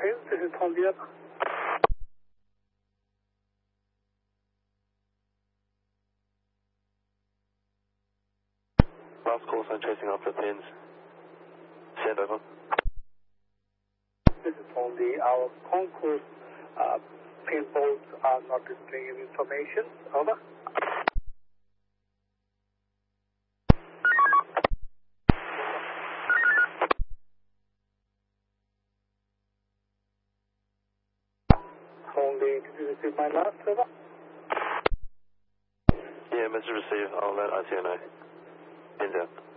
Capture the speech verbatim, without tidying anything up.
Philippines, this is Tom Viet. Last call sign chasing after pins. Send over. This is Tom the our concourse uh, pin boats are not displaying any information. Over. Only, did you receive my last over? Yeah, message received. I'll let I T O know. Pins out.